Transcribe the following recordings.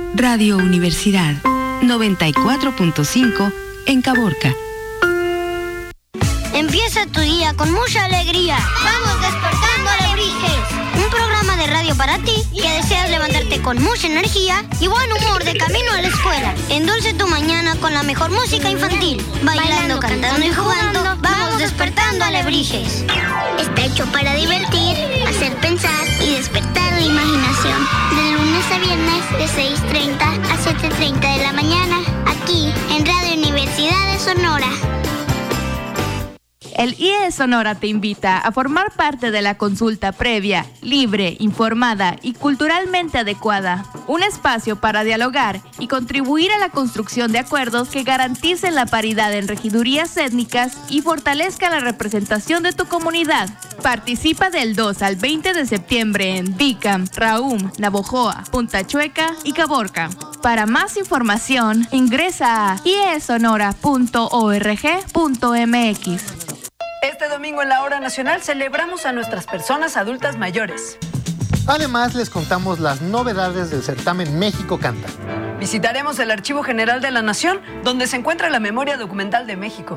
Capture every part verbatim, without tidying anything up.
Radio Universidad noventa y cuatro punto cinco en Caborca. Empieza tu día con mucha alegría. Vamos despertando Alebrijes. Un programa de radio para ti que deseas levantarte con mucha energía y buen humor de camino a la escuela. Endulce tu mañana con la mejor música infantil. Bailando, cantando y jugando, vamos despertando Alebrijes. Está hecho para divertir, hacer pensar y despertar la imaginación. De lunes a viernes de seis treinta a siete treinta de la mañana, aquí en Radio Universidad de Sonora. El I E Sonora te invita a formar parte de la consulta previa, libre, informada y culturalmente adecuada. Un espacio para dialogar y contribuir a la construcción de acuerdos que garanticen la paridad en regidurías étnicas y fortalezca la representación de tu comunidad. Participa del dos al veinte de septiembre en Bicam, Raum, Navojoa, Punta Chueca y Caborca. Para más información, ingresa a i e sonora punto org punto m x. Este domingo en la Hora Nacional celebramos a nuestras personas adultas mayores. Además, les contamos las novedades del certamen México Canta. Visitaremos el Archivo General de la Nación, donde se encuentra la memoria documental de México.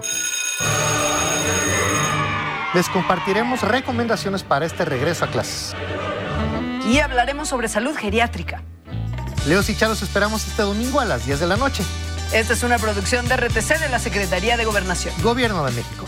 Les compartiremos recomendaciones para este regreso a clases. Y hablaremos sobre salud geriátrica. Leos y Charos esperamos este domingo a las diez de la noche. Esta es una producción de R T C de la Secretaría de Gobernación. Gobierno de México.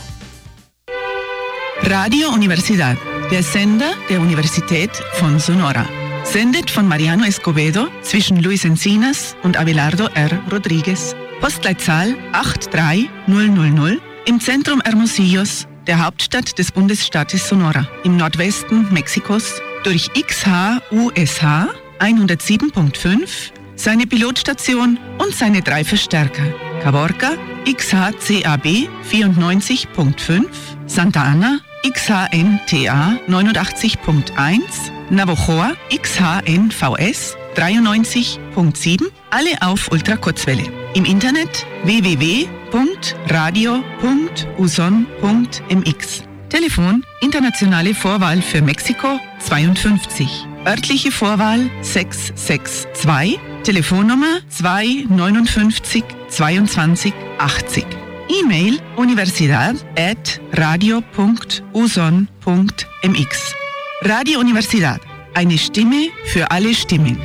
Radio Universidad, der Sender der Universität von Sonora. Sendet von Mariano Escobedo zwischen Luis Encinas und Abelardo R. Rodriguez. Postleitzahl acht drei null null null im Zentrum Hermosillos, der Hauptstadt des Bundesstaates Sonora, im Nordwesten Mexikos, durch X H U S H hundertsieben Komma fünf, seine Pilotstation und seine drei Verstärker. Caborca X H C A B vierundneunzig Komma fünf, Santa Ana X H N T A neunundachtzig Komma eins, Navojoa X H N V S dreiundneunzig Komma sieben, alle auf Ultrakurzwelle. Im Internet w w w punkt radio punkt uson punkt m x. Telefon internationale Vorwahl für Mexiko zweiundfünfzig, örtliche Vorwahl sechs sechs zwei, Telefonnummer zwei neunundfünfzig zweiundzwanzig achtzig. E-Mail universidad at radio punkt uson punkt m x. Radio Universidad, eine Stimme für alle Stimmen.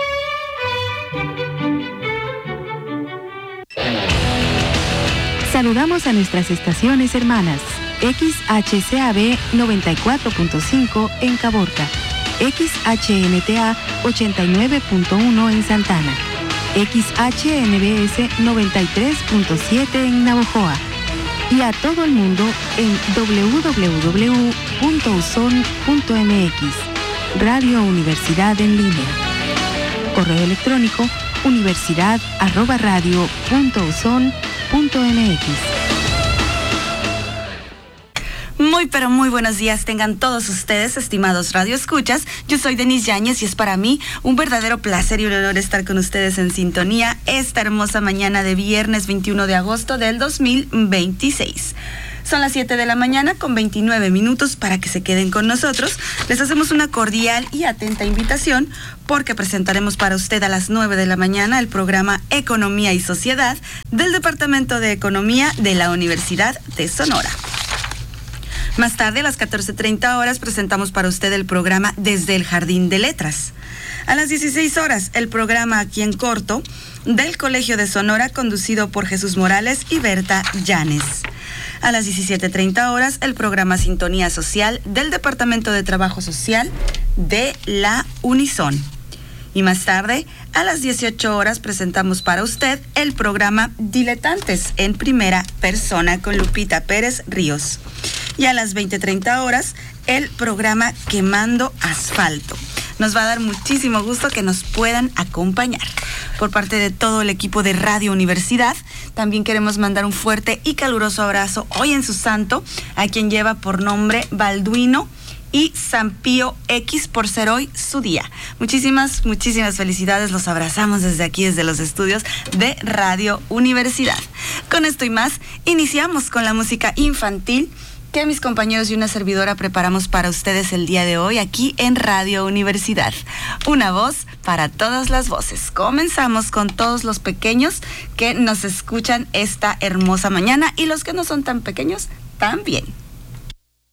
Saludamos a nuestras estaciones hermanas. X H C A B noventa y cuatro punto cinco en Caborca, X H N T A ochenta y nueve punto uno en Santana, X H N B S noventa y tres punto siete en Navojoa y a todo el mundo en w w w punto uson punto m x. Radio Universidad en línea. Correo electrónico universidad arroba radio punto uson punto m x. Muy pero muy buenos días tengan todos ustedes, estimados radioescuchas. Yo soy Denise Yáñez y es para mí un verdadero placer y un honor estar con ustedes en sintonía esta hermosa mañana de viernes veintiuno de agosto del dos mil veintiséis. Son las siete de la mañana con veintinueve minutos para que se queden con nosotros. Les hacemos una cordial y atenta invitación porque presentaremos para usted a las nueve de la mañana el programa Economía y Sociedad del Departamento de Economía de la Universidad de Sonora. Más tarde, a las catorce treinta horas, presentamos para usted el programa Desde el Jardín de Letras. A las dieciséis horas, el programa Aquí en Corto del Colegio de Sonora, conducido por Jesús Morales y Berta Llanes. A las diecisiete treinta horas, el programa Sintonía Social del Departamento de Trabajo Social de la Unison. Y más tarde, a las dieciocho horas, presentamos para usted el programa Diletantes en Primera Persona con Lupita Pérez Ríos. Y a las veinte treinta horas, el programa Quemando Asfalto. Nos va a dar muchísimo gusto que nos puedan acompañar. Por parte de todo el equipo de Radio Universidad, también queremos mandar un fuerte y caluroso abrazo hoy en su santo, a quien lleva por nombre Balduino y San Pío X por ser hoy su día. Muchísimas, muchísimas felicidades. Los abrazamos desde aquí, desde los estudios de Radio Universidad. Con esto y más, iniciamos con la música infantil que mis compañeros y una servidora preparamos para ustedes el día de hoy aquí en Radio Universidad. Una voz para todas las voces. Comenzamos con todos los pequeños que nos escuchan esta hermosa mañana y los que no son tan pequeños también.